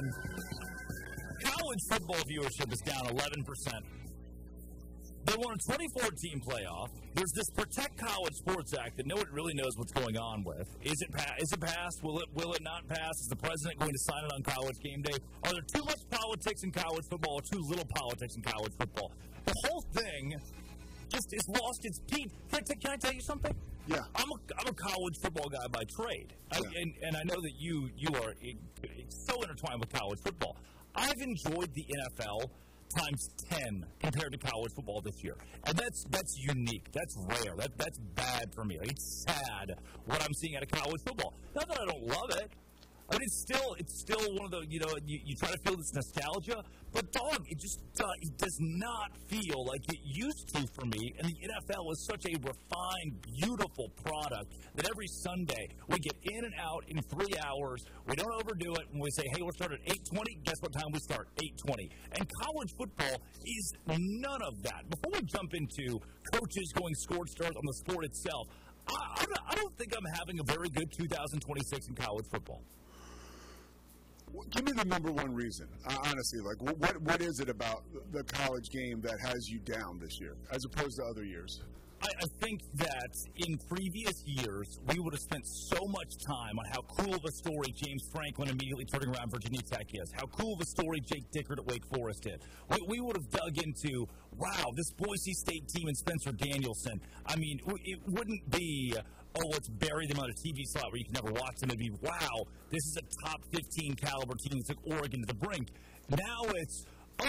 College football viewership is down 11%. They won a 24-team playoff. There's this Protect College Sports Act that no one really knows what's going on with. Is it passed? Will it not pass? Is the president going to sign it on College game day? Are there too much politics in college football or too little politics in college football? The whole thing just is lost its peak. Can I tell you something? Yeah. I'm a college football guy by trade. Yeah. And I know that you are so intertwined with college football. I've enjoyed the NFL times 10 compared to college football this year. And that's unique. That's rare. That's bad for me. It's sad what I'm seeing out of college football. Not that I don't love it. I mean, it's still one of the, you try to feel this nostalgia, but dog, it just it does not feel like it used to for me. And the NFL is such a refined, beautiful product that every Sunday we get in and out in 3 hours. We don't overdo it. When we say, hey, we'll start at 8:20, guess what time we start? 8:20. And college football is none of that. Before we jump into coaches going scorched earth on the sport itself, I don't think I'm having a very good 2026 in college football. Give me the number one reason, honestly. Like, what is it about the college game that has you down this year, as opposed to other years? I think that in previous years, we would have spent so much time on how cool of a story James Franklin immediately turning around Virginia Tech is, how cool of a story Jake Dickert at Wake Forest did. We would have dug into, wow, this Boise State team and Spencer Danielson. I mean, it wouldn't be, oh, let's bury them on a TV slot where you can never watch them. It'd be, wow, this is a top 15 caliber team that took Oregon to the brink. Now it's,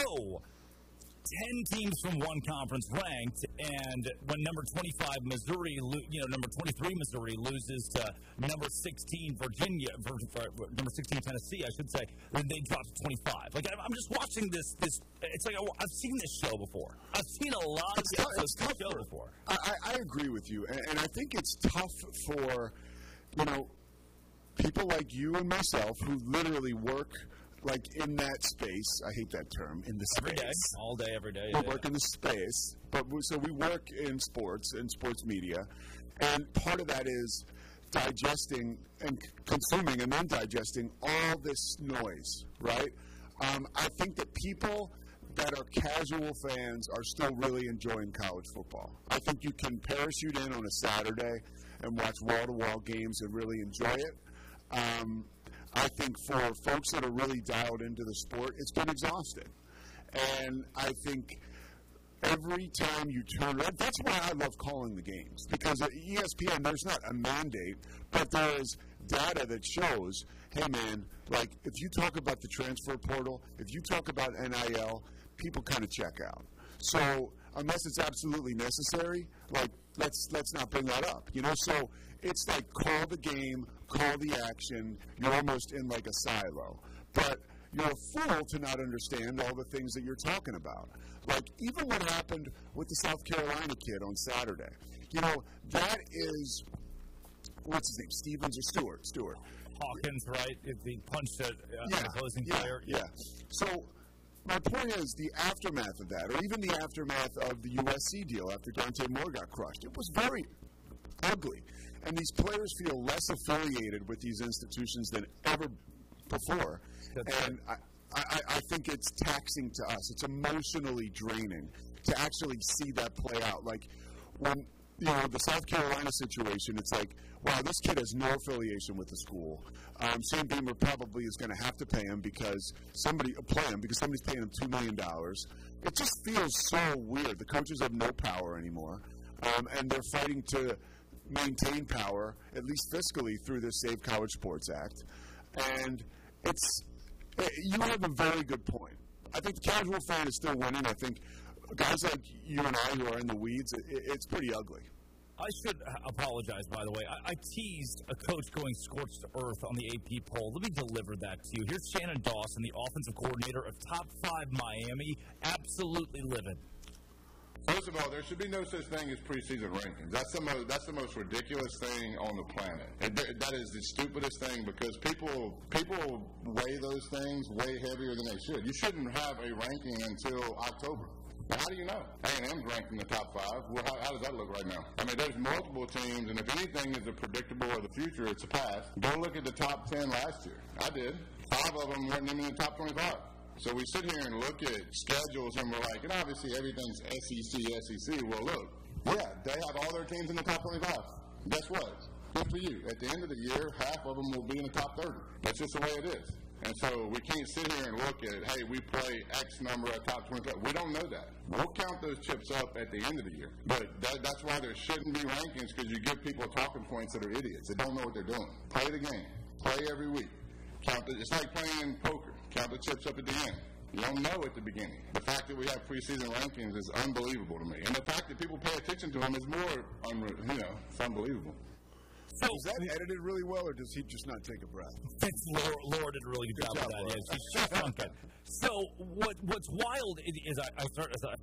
10 teams from one conference ranked, and when number 25 Missouri, number 23 Missouri loses to number 16 Virginia, number 16 Tennessee, I should say, then they drop to 25. Like, I'm just watching this. It's like I've seen this show before. I've seen a lot of episodes of this show before. I agree with you, and I think it's tough for, people like you and myself who literally work like in that space. I hate that term, in the space. Every day, all day, every day. We work in the space, so we work in sports media, and part of that is digesting and consuming and then digesting all this noise, right? I think that people that are casual fans are still really enjoying college football. I think you can parachute in on a Saturday and watch wall-to-wall games and really enjoy it. I think for folks that are really dialed into the sport, it's been exhausting. And I think every time you turn – that's why I love calling the games. Because at ESPN, there's not a mandate, but there's data that shows, hey, man, like if you talk about the transfer portal, if you talk about NIL, people kind of check out. So unless it's absolutely necessary, like let's not bring that up. So it's like call the game, call the action. You're almost in like a silo. But you're a fool to not understand all the things that you're talking about. Like even what happened with the South Carolina kid on Saturday. That is, what's his name, Stevens or Stewart? Hawkins, right? The punch at the opposing player. Yeah. So my point is the aftermath of that, or even the aftermath of the USC deal after Dante Moore got crushed, it was very ugly. And these players feel less affiliated with these institutions than ever before. And I think it's taxing to us. It's emotionally draining to actually see that play out. Like when the South Carolina situation, it's like, wow, this kid has no affiliation with the school. Sam Beamer probably is going to have to pay him because somebody's paying him $2 million. It just feels so weird. The coaches have no power anymore, and they're fighting to maintain power, at least fiscally, through the Save College Sports Act. And you have a very good point. I think the casual fan is still winning. I think guys like you and I who are in the weeds, it's pretty ugly. I should apologize, by the way. I teased a coach going scorched earth on the AP poll. Let me deliver that to you. Here's Shannon Dawson, the offensive coordinator of Top 5 Miami. Absolutely livid. First of all, there should be no such thing as preseason rankings. That's the most ridiculous thing on the planet. That is the stupidest thing because people weigh those things way heavier than they should. You shouldn't have a ranking until October. Well, how do you know? A&M's ranked in the top 5. Well, how does that look right now? I mean, there's multiple teams, and if anything is a predictable of the future, it's a past. Go look at the top 10 last year. I did. 5 of them weren't even in the top 25. So we sit here and look at schedules, and we're like, and obviously everything's SEC. Well, look, yeah, they have all their teams in the top 25. Guess what? Good for you. At the end of the year, half of them will be in the top 30. That's just the way it is. And so we can't sit here and look at, hey, we play X number of top 25. We don't know that. We'll count those chips up at the end of the year. But that's why there shouldn't be rankings, because you give people talking points that are idiots. They don't know what they're doing. Play the game. Play every week. It's like playing poker. Count the chips up at the end. You don't know at the beginning. The fact that we have preseason rankings is unbelievable to me. And the fact that people pay attention to them is more, it's unbelievable. So is that edited really well, or does he just not take a breath? Laura did a really good job with that. Yeah, she's on good. So what's wild is I